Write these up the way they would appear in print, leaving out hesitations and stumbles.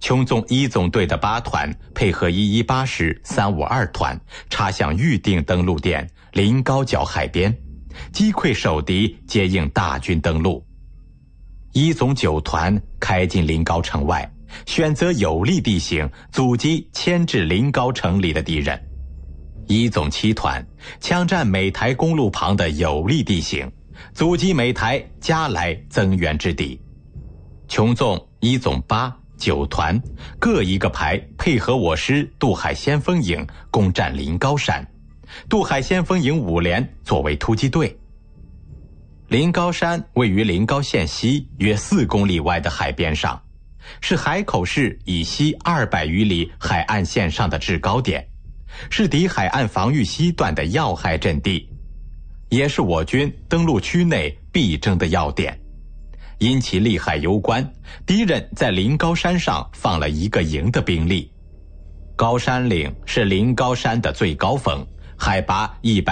琼纵一总队的8团配合118师352团插向预定登陆点临高角海边，击溃守敌，接应大军登陆。一总9团开进临高城外，选择有利地形阻击牵制临高城里的敌人。一总7团枪占美台公路旁的有利地形，阻击美台加来增援之敌。琼纵一总8、9团各一个排配合我师渡海先锋营攻占临高山，渡海先锋营5连作为突击队。临高山位于临高县西约4公里外的海边上，是海口市以西200余里海岸线上的制高点，是敌海岸防御西段的要害阵地，也是我军登陆区内必争的要点。因其利害攸关，敌人在临高山上放了1个营的兵力。高山岭是临高山的最高峰，海拔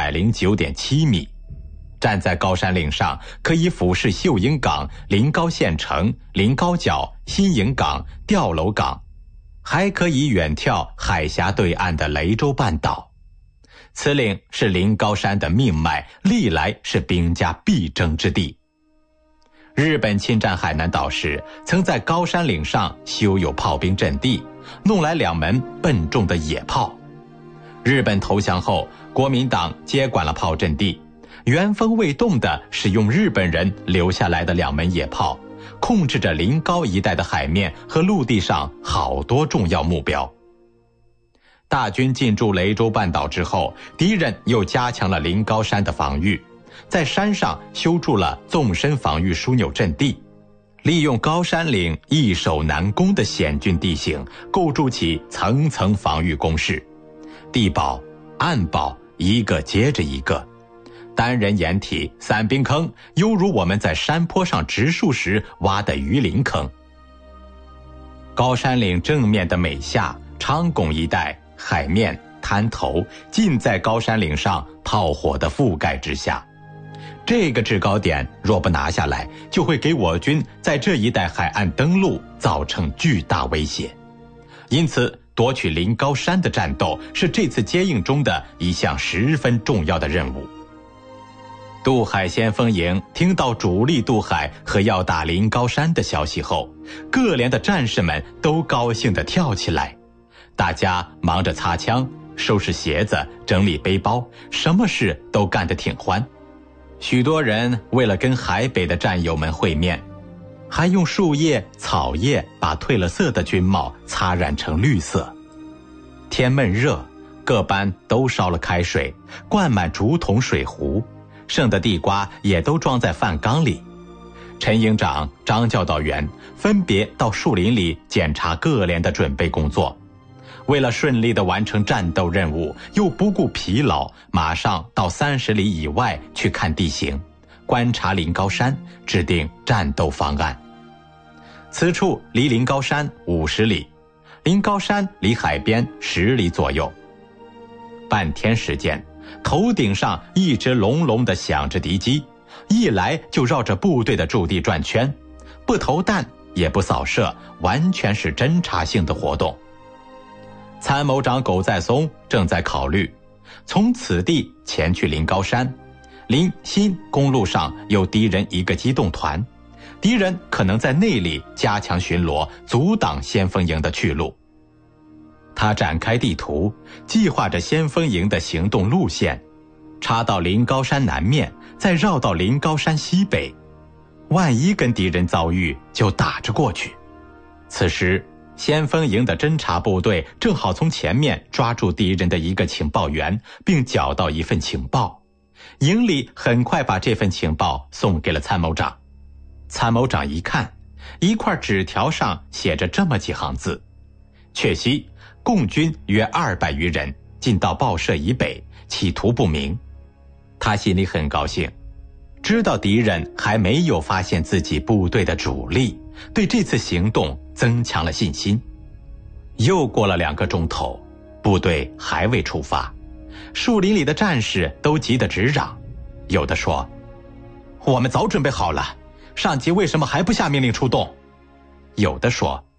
109.7米。站在高山岭上，可以俯视秀英港、临高县城、临高角、新营港、吊楼港，还可以远眺海峡对岸的雷州半岛。此岭是临高山的命脉，历来是兵家必争之地。日本侵占海南岛时，曾在高山岭上修有炮兵阵地，弄来2门笨重的野炮。日本投降后，国民党接管了炮阵地，原封未动地使用日本人留下来的2门野炮，控制着临高一带的海面和陆地上好多重要目标。大军进驻雷州半岛之后，敌人又加强了临高山的防御，在山上修筑了纵深防御枢纽阵地，利用高山岭易守难攻的险峻地形，构筑起层层防御工事，地堡、岸堡一个接着一个，单人掩体、散兵坑，犹如我们在山坡上植树时挖的鱼鳞坑。高山岭正面的美下、昌拱一带，海面、滩头尽在高山岭上炮火的覆盖之下。这个制高点若不拿下来，就会给我军在这一带海岸登陆造成巨大威胁。因此，夺取临高山的战斗是这次接应中的一项十分重要的任务。渡海先锋营听到主力渡海和要打临高山的消息后，各连的战士们都高兴地跳起来，大家忙着擦枪、收拾鞋子、整理背包，什么事都干得挺欢。许多人为了跟海北的战友们会面，还用树叶、草叶把褪了色的军帽擦染成绿色。天闷热，各班都烧了开水，灌满竹筒水壶，剩的地瓜也都装在饭缸里。陈营长、张教导员分别到树林里检查各连的准备工作。为了顺利地完成战斗任务，又不顾疲劳，马上到30里以外去看地形，观察临高山，制定战斗方案。此处离临高山50里，临高山离海边10里左右。半天时间，头顶上一直隆隆地响着敌机，一来就绕着部队的驻地转圈，不投弹也不扫射，完全是侦察性的活动。参谋长苟在松正在考虑从此地前去临高山，临新公路上有敌人一个机动团，敌人可能在那里加强巡逻，阻挡先锋营的去路。他展开地图，计划着先锋营的行动路线，插到临高山南面，再绕到临高山西北。万一跟敌人遭遇，就打着过去。此时先锋营的侦察部队正好从前面抓住敌人的一个情报员，并缴到一份情报。营里很快把这份情报送给了参谋长。参谋长一看，一块纸条上写着这么几行字：确悉共军约200余人进到报社以北，企图不明。他心里很高兴，知道敌人还没有发现自己部队的主力，对这次行动增强了信心。又过了2个钟头，部队还未出发，树林里的战士都急得直嚷，有的说：我们早准备好了，上级为什么还不下命令出动？有的说：